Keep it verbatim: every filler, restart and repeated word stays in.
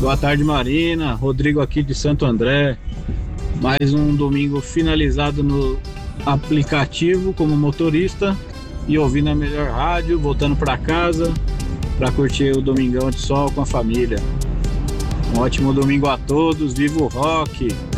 Boa tarde, Marina. Rodrigo aqui de Santo André. Mais um domingo finalizado no aplicativo como motorista e ouvindo a melhor rádio, voltando para casa para curtir o domingão de sol com a família. Um ótimo domingo a todos. Viva o rock!